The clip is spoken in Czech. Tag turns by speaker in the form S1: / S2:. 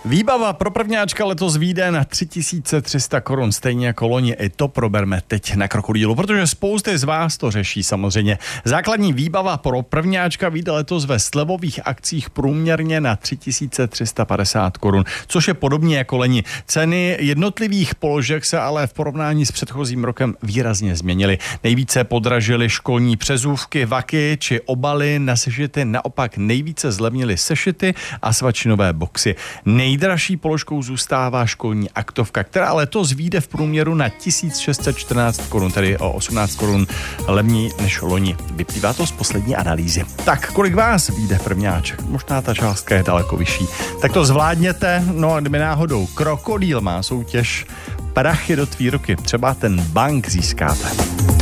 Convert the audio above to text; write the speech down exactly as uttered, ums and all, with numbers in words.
S1: Výbava pro prvňáčka letos vyjde na tři tisíce tři sta korun, stejně jako loni. I to proberme teď na Krokodýlu, protože spousty z vás to řeší samozřejmě. Základní výbava pro prvňáčka vyjde letos ve slevových akcích průměrně na tři tisíce tři sta padesát korun, což je podobně jako loni. Ceny jednotlivých položek se ale v porovnání s předchozím rokem výrazně změnily. Nejvíce podražily školní přezůvky, vaky či obaly na sešity, naopak nejvíce zlevnily sešity a svačinové boxy. Nejdražší položkou zůstává školní aktovka, která letos vyjde v průměru na tisíc šest set čtrnáct korun, tedy o osmnáct korun levněji než loni. Vyplývá to z poslední analýzy. Tak, kolik vás vyjde prvňáček? Možná ta částka je daleko vyšší. Tak to zvládněte, no a kdyby náhodou Krokodýl má soutěž Prachy do tvý ruky, třeba ten bank získáte.